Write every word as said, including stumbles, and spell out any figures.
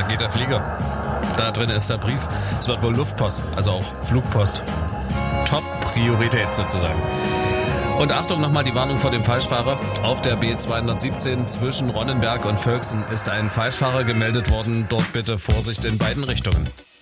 geht der Flieger. Da drin ist der Brief. Es wird wohl Luftpost, also auch Flugpost. Top-Priorität sozusagen. Und Achtung, nochmal die Warnung vor dem Falschfahrer. Auf der B zweihundertsiebzehn zwischen Ronnenberg und Völksen ist ein Falschfahrer gemeldet worden. Dort bitte Vorsicht in beiden Richtungen.